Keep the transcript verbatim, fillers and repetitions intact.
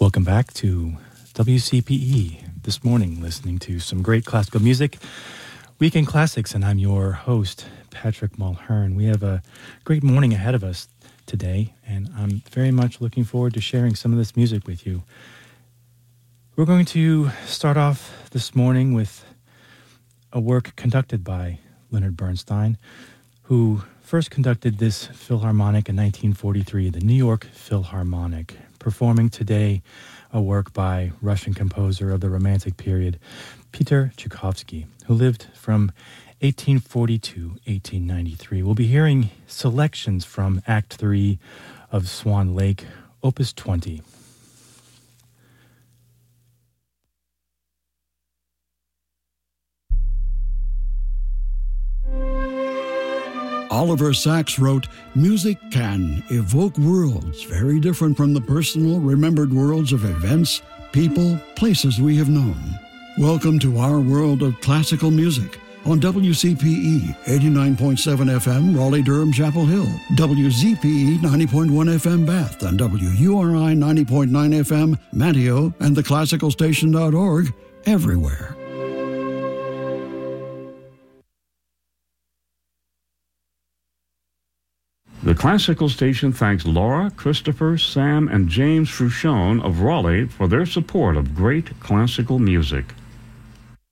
Welcome back to W C P E this morning, listening to some great classical music, Weekend Classics, and I'm your host, Patrick Mulhern. We have a great morning ahead of us today, and I'm very much looking forward to sharing some of this music with you. We're going to start off this morning with a work conducted by Leonard Bernstein, who first conducted this Philharmonic in nineteen forty-three, the New York Philharmonic, performing today a work by Russian composer of the Romantic period, Peter Tchaikovsky, who lived from eighteen forty-two to eighteen ninety-three. We'll be hearing selections from Act three of Swan Lake, Opus twenty. Oliver Sacks wrote, "Music can evoke worlds very different from the personal, remembered worlds of events, people, places we have known." Welcome to our world of classical music on W C P E eighty-nine point seven F M, Raleigh-Durham, Chapel Hill, W Z P E ninety point one F M, Bath, and W U R I ninety point nine F M, Manteo, and the classical station dot org, everywhere. The Classical Station thanks Laura, Christopher, Sam, and James Fruchon of Raleigh for their support of great classical music.